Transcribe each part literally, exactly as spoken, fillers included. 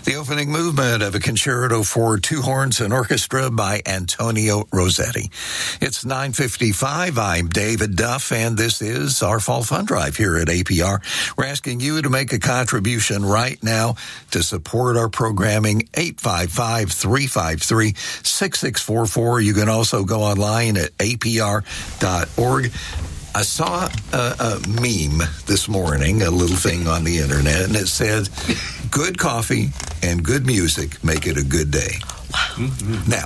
the opening movement of a concerto for two horns and orchestra by Antonio Rossetti. It's nine fifty-five. I'm David Duff, and this is our Fall Fund Drive here at A P R. We're asking you to make a contribution right now to support our programming. Eight five five, three five three, six six four four. You can also go online at A P R dot org. I saw a, a meme this morning, a little thing on the internet, and it said, good coffee and good music make it a good day. Wow. Mm-hmm. Now,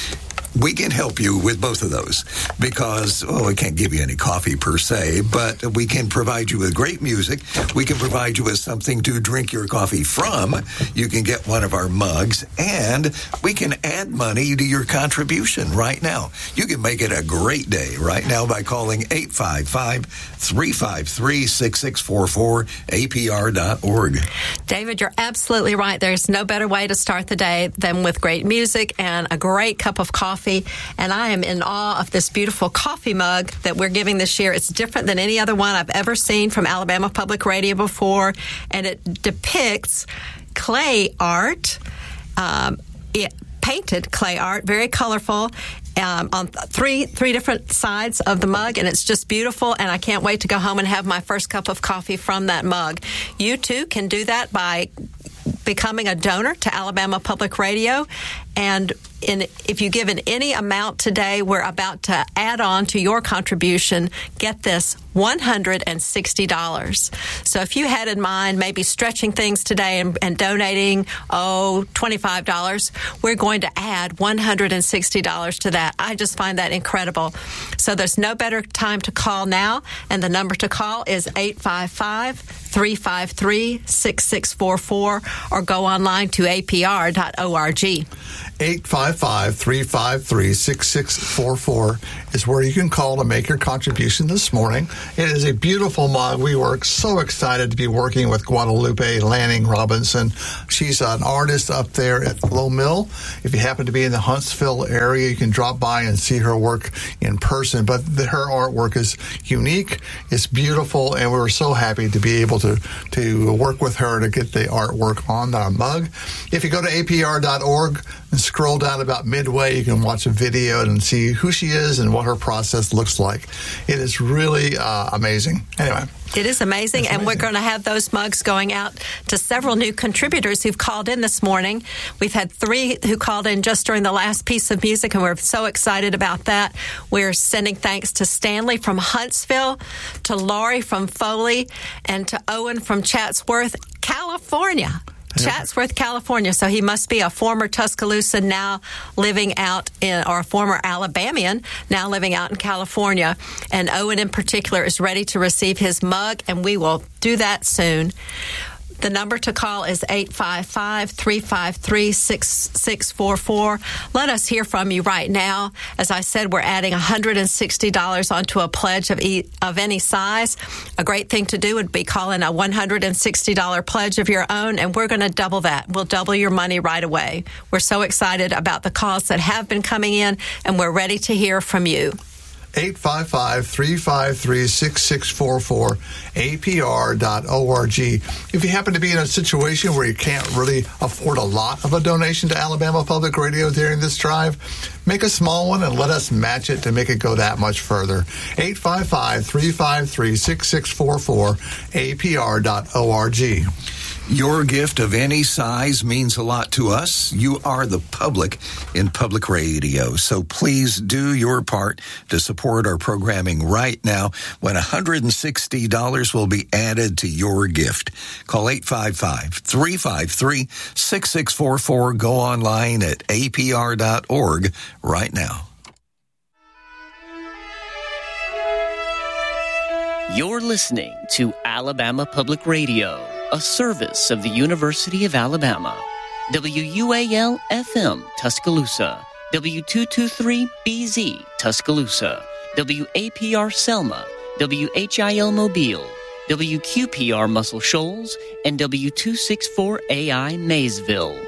we can help you with both of those because, oh, I can't give you any coffee per se, but we can provide you with great music. We can provide you with something to drink your coffee from. You can get one of our mugs, and we can add money to your contribution right now. You can make it a great day right now by calling eight five five, three five three, six six four four, A P R dot org. David, you're absolutely right. There's no better way to start the day than with great music and a great cup of coffee. And I am in awe of this beautiful coffee mug that we're giving this year. It's different than any other one I've ever seen from Alabama Public Radio before, and it depicts clay art, um, it, painted clay art, very colorful, Um, on three three different sides of the mug, and it's just beautiful, and I can't wait to go home and have my first cup of coffee from that mug. You, too, can do that by becoming a donor to Alabama Public Radio, and in, if you give in any amount today, we're about to add on to your contribution, get this, one hundred sixty dollars. So if you had in mind maybe stretching things today and, and donating, oh, twenty-five dollars, we're going to add one hundred sixty dollars to that. I just find that incredible. So there's no better time to call now, and the number to call is eight five five, three five three, six six four four, or go online to A P R dot org. eight five five, three five three, six six four four is where you can call to make your contribution this morning. It is a beautiful mug. We were so excited to be working with Guadalupe Lanning Robinson. She's an artist up there at Low Mill. If you happen to be in the Huntsville area, you can drop by and see her work in person. But the, her artwork is unique, it's beautiful, and we were so happy to be able to, to work with her to get the artwork on our mug. If you go to A P R dot org and scroll down about midway, you can watch a video and see who she is and what her process looks like. It is really uh, amazing. Anyway. It is amazing, and we're going to have those mugs going out to several new contributors who've called in this morning. We've had three who called in just during the last piece of music, and we're so excited about that. We're sending thanks to Stanley from Huntsville, to Laurie from Foley, and to Owen from Chatsworth, California. Chatsworth, California. So he must be a former Tuscaloosa now living out in, or a former Alabamian now living out in California. And Owen in particular is ready to receive his mug, and we will do that soon. The number to call is eight five five, three five three, six six four four. Let us hear from you right now. As I said, we're adding one hundred sixty dollars onto a pledge of, e- of any size. A great thing to do would be calling a one hundred sixty dollars pledge of your own, and we're going to double that. We'll double your money right away. We're so excited about the calls that have been coming in, and we're ready to hear from you. eight five five, three five three, six six four four, A P R dot org. If you happen to be in a situation where you can't really afford a lot of a donation to Alabama Public Radio during this drive, make a small one and let us match it to make it go that much further. eight five five, three five three, six six four four, A P R dot org. Your gift of any size means a lot to us. You are the public in public radio, so please do your part to support our programming right now when one hundred sixty dollars will be added to your gift. Call eight five five, three five three, six six four four. Go online at A P R dot org right now. You're listening to Alabama Public Radio, a service of the University of Alabama. W U A L F M Tuscaloosa, W two twenty-three B Z Tuscaloosa, W A P R Selma, W H I L Mobile, W Q P R Muscle Shoals, and W two sixty-four A I Maysville.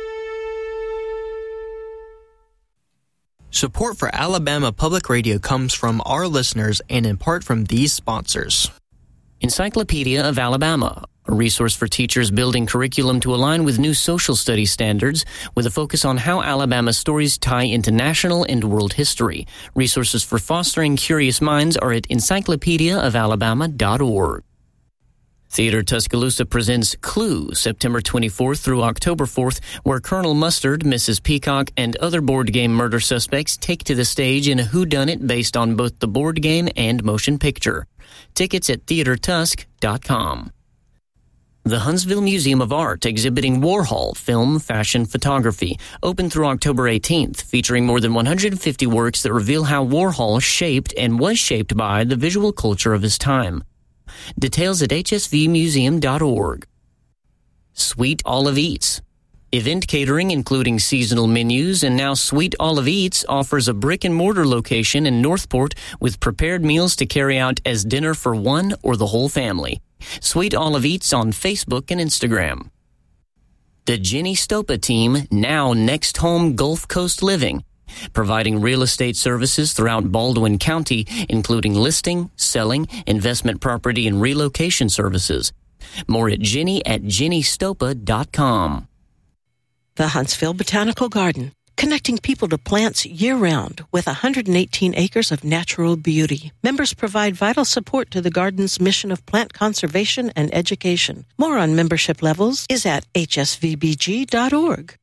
Support for Alabama Public Radio comes from our listeners and in part from these sponsors. Encyclopedia of Alabama, a resource for teachers building curriculum to align with new social studies standards, with a focus on how Alabama stories tie into national and world history. Resources for fostering curious minds are at encyclopedia of alabama dot org. Theater Tuscaloosa presents Clue, September twenty-fourth through October fourth, where Colonel Mustard, Missus Peacock, and other board game murder suspects take to the stage in a whodunit based on both the board game and motion picture. Tickets at theater tusk dot com. The Huntsville Museum of Art exhibiting Warhol film, fashion, photography, open through October eighteenth, featuring more than one hundred fifty works that reveal how Warhol shaped and was shaped by the visual culture of his time. Details at h s v museum dot org. Sweet Olive Eats. Event catering, including seasonal menus, and now Sweet Olive Eats offers a brick-and-mortar location in Northport with prepared meals to carry out as dinner for one or the whole family. Sweet Olive Eats on Facebook and Instagram. The Jenny Stopa team, now Next Home Gulf Coast Living, providing real estate services throughout Baldwin County, including listing, selling, investment property, and relocation services. More at Jenny at jenny stopa dot com. The Huntsville Botanical Garden, connecting people to plants year-round with one hundred eighteen acres of natural beauty. Members provide vital support to the garden's mission of plant conservation and education. More on membership levels is at h s v b g dot org.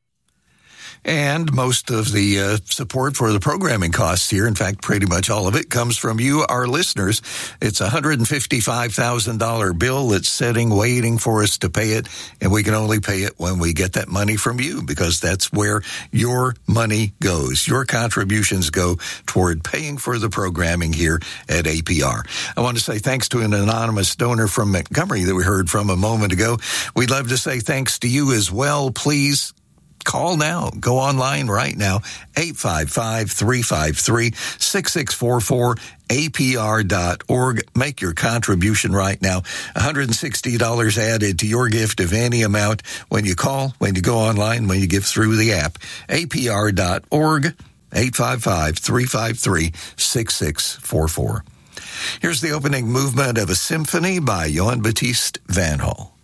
And most of the uh, support for the programming costs here, in fact, pretty much all of it, comes from you, our listeners. It's a one hundred fifty-five thousand dollars bill that's sitting, waiting for us to pay it, and we can only pay it when we get that money from you, because that's where your money goes. Your contributions go toward paying for the programming here at A P R. I want to say thanks to an anonymous donor from Montgomery that we heard from a moment ago. We'd love to say thanks to you as well. Please call now. Go online right now. eight five five, three five three, six six four four, A P R dot org. Make your contribution right now. one hundred sixty dollars added to your gift of any amount when you call, when you go online, when you give through the app. A P R dot org, eight five five, three five three, six six four four. Here's the opening movement of a symphony by Johann Baptist van Hall.